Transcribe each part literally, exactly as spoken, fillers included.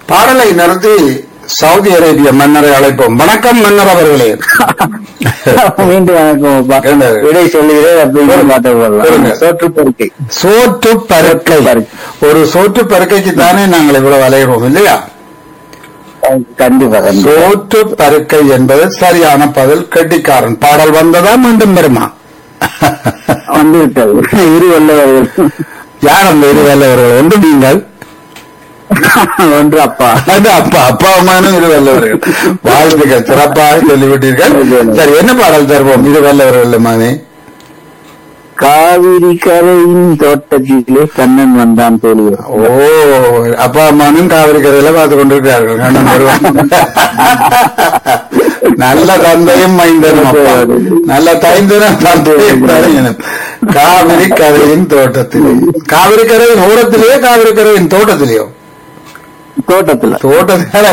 பாடலை நடத்தி சவுதி அரேபிய மன்னரை அழைப்போம். வணக்கம் மன்னர் அவர்களே. மீண்டும் வணக்கம். விடை சொல்லுகிறேன். சோற்று பருக்கை. சோற்று பருக்கை. ஒரு சோற்று பருக்கைக்கு தானே நாங்கள் இவ்வளவு அலைகிறோம் இல்லையா? கண்டிப்பா. சோற்று பருக்கை என்பது சரியான பதில். கெட்டிக்காரன். பாடல் வந்ததா மீண்டும் வருமா? வந்து விட்டது. இரு வல்லவர்கள். யார் அந்த இரு வல்லவர்கள்? ஒன்று நீங்கள், ஒன்று அப்பா. அது அப்பா அப்பாவுமான இரு வல்லவர்கள். வாழ்த்துக்கள், சிறப்பாக சொல்லிவிட்டீர்கள். சரி, என்ன பாடல் தருவோம் இரு வல்லவர்கள் மானே? காவிரி கரையின் தோட்டத்திலே கண்ணன் வந்தான் தோழியோ. ஓ, அப்பா அம்மானும் காவிரி கரையில பார்த்து கொண்டிருக்கிறார்கள். கண்ணன் வருவான். நல்ல தந்தையும் மைந்தனும் அப்பா. நல்ல தைந்தனும் தந்தையும். காவிரி கரையின் தோட்டத்திலே. காவிரி கரையின் ஓரத்திலேயோ காவிரி கரையின் தோட்டத்திலேயோ? தோட்டத்துல. தோட்டத்தில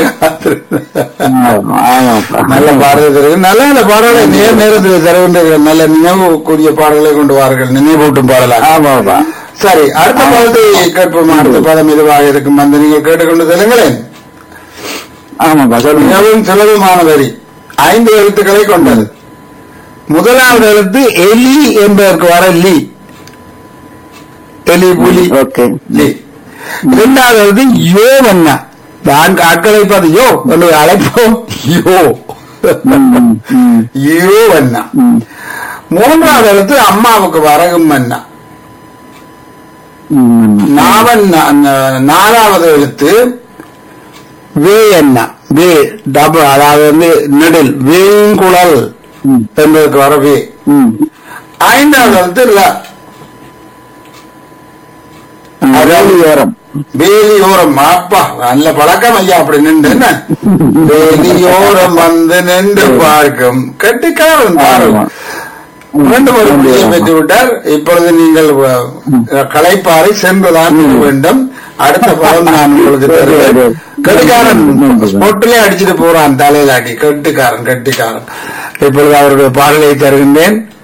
நல்ல பாடல்கள், நல்ல நல்ல பாடலை நேர் நேரத்தில் தருகின்றீர்கள். நல்ல நினைவு கூடிய பாடல்களை கொண்டு வார்கள். நினைவூட்டும் பாடலாக. ஆமாப்பா. சரி, அடுத்த பாடத்தை கேட்போம். அடுத்த பாடம் இதுவாக இருக்கும். அந்த நீங்கள் கேட்டுக்கொண்டு செல்லுங்களேன். ஆமாப்பா. மிகவும் சுலபமான வரி. ஐந்து எழுத்துக்களை கொண்டது. முதலாவது எழுத்து எலி என்பதற்கு வர லி. எலி புலி. ஓகே. லி. இரண்டாவது யோ வண்ணா. ஆட்களை பார்த்து யோ என்று அழைப்போம். யோ யோ வண்ணா. மூன்றாவது எழுத்து அம்மாவுக்கு வரகும் மன்னா. நாலாவது எழுத்து வே என்ன. வே டபுள், அதாவது வந்து நெடில். வேங்குழல் என்பதற்கு வர வே. ஐந்தாவது எழுத்து ல. வேலியோரம். வேலியோரம். அப்பா நல்ல பழக்கம் ஐயா. அப்படி நின்று என்ன வேலியோரம் வந்து நின்று பார்க்கும் கெட்டிக்காரன். மீண்டும் ஒரு புள்ளியை பெற்று விட்டார். இப்பொழுது நீங்கள் களைப்பாறை சென்றுதான் வேண்டும். அடுத்த படம் நான் உங்களுக்கு தருவேன். கெட்டிக்காரன் பொட்டிலே அடிச்சுட்டு போறான் தலையில அடி. கெட்டிக்காரன் கெட்டிக்காரன். இப்பொழுது அவருடைய பாடலை தருகின்றேன்.